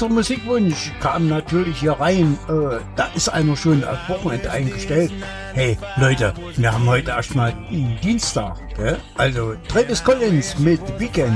erster Musikwunsch kam natürlich hier rein. Da ist einer schon auf Wochenende eingestellt. Hey Leute, wir haben heute erstmal Dienstag. Gell? Also Travis Collins mit Weekend.